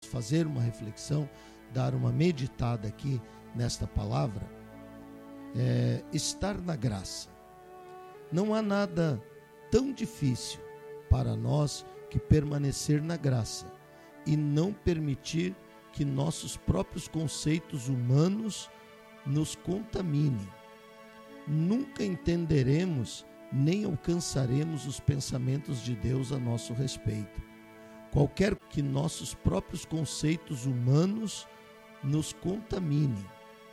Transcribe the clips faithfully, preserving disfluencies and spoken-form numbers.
fazer uma reflexão, dar uma meditada aqui nesta palavra, é estar na graça. Não há nada tão difícil para nós que permanecer na graça e não permitir que nossos próprios conceitos humanos nos contaminem. Nunca entenderemos nem alcançaremos os pensamentos de Deus a nosso respeito. Qualquer que nossos próprios conceitos humanos nos contaminem,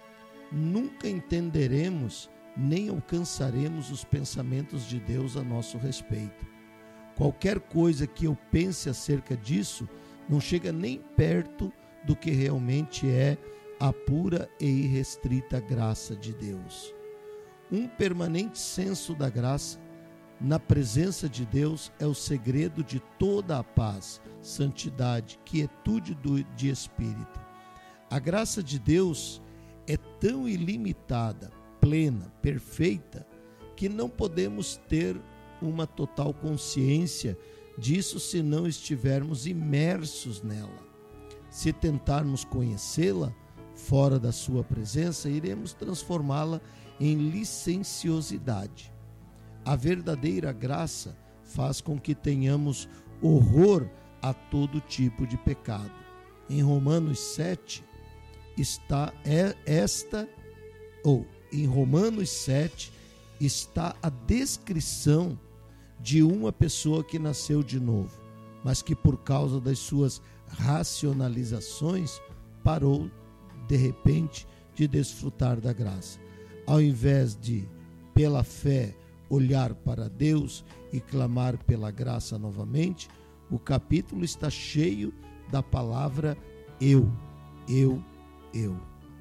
nunca entenderemos nem alcançaremos os pensamentos de Deus a nosso respeito. Qualquer coisa que eu pense acerca disso não chega nem perto do que realmente é a pura e irrestrita graça de Deus. Um permanente senso da graça na presença de Deus é o segredo de toda a paz, santidade, quietude do, de espírito. A graça de Deus é tão ilimitada, plena, perfeita, que não podemos ter uma total consciência disso se não estivermos imersos nela. Se tentarmos conhecê-la fora da sua presença, iremos transformá-la em licenciosidade. A verdadeira graça faz com que tenhamos horror a todo tipo de pecado. Em Romanos sete está esta, ou em Romanos sete está a descrição de uma pessoa que nasceu de novo, mas que por causa das suas racionalizações parou de repente de desfrutar da graça. Ao invés de, pela fé, olhar para Deus e clamar pela graça novamente, o capítulo está cheio da palavra eu, eu, eu.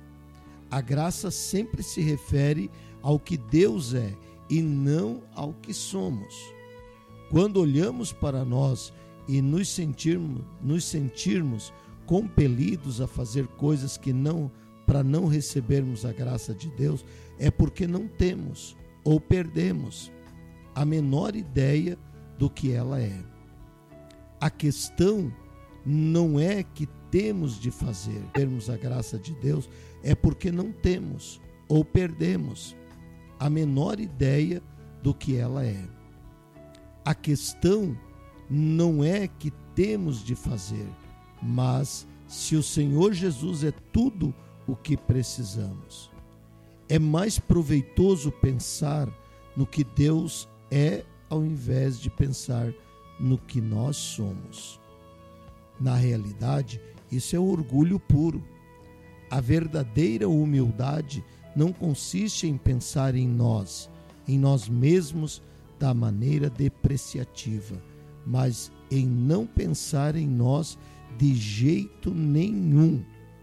A graça sempre se refere ao que Deus é e não ao que somos. Quando olhamos para nós e nos sentirmos, nos sentirmos compelidos a fazer coisas que não, para não recebermos a graça de Deus, é porque não temos ou perdemos a menor ideia do que ela é. A questão não é que temos de fazer, termos a graça de Deus, é porque não temos ou perdemos a menor ideia do que ela é. A questão não é que temos de fazer, mas se o Senhor Jesus é tudo o que precisamos. É mais proveitoso pensar no que Deus é ao invés de pensar no que nós somos. Na realidade, isso é orgulho puro. A verdadeira humildade não consiste em pensar em nós, em nós mesmos da maneira depreciativa, mas em não pensar em nós de jeito nenhum.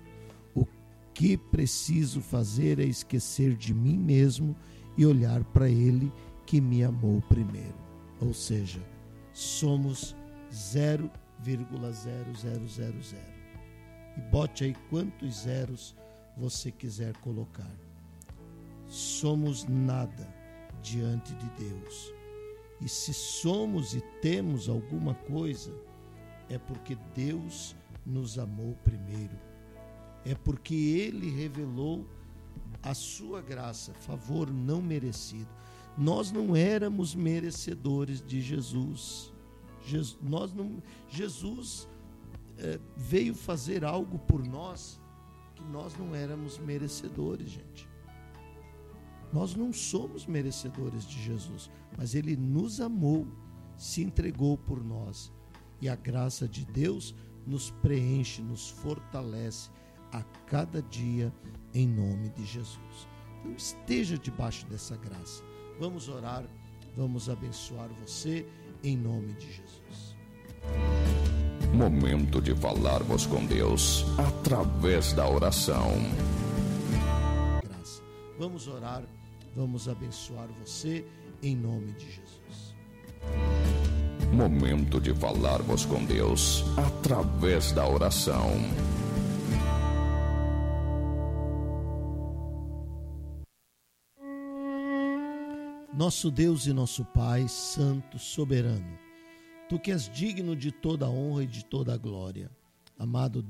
O que preciso fazer é esquecer de mim mesmo e olhar para Ele que me amou primeiro. Ou seja, somos zero vírgula zero zero zero zero. E bote aí quantos zeros você quiser colocar. Somos nada diante de Deus. E se somos e temos alguma coisa, é porque Deus nos amou primeiro. É porque Ele revelou a sua graça, favor não merecido. Nós não éramos merecedores de Jesus. Jesus, nós não, Jesus é, veio fazer algo por nós que nós não éramos merecedores, gente. Nós não somos merecedores de Jesus, mas Ele nos amou, se entregou por nós. E a graça de Deus nos preenche, nos fortalece a cada dia em nome de Jesus. Então esteja debaixo dessa graça. Vamos orar, vamos abençoar você em nome de Jesus. Momento de falarmos com Deus através da oração. Graça. Vamos orar, vamos abençoar você em nome de Jesus. Momento de falarmos com Deus através da oração. Nosso Deus e nosso Pai, santo, soberano, Tu que és digno de toda a honra e de toda a glória, amado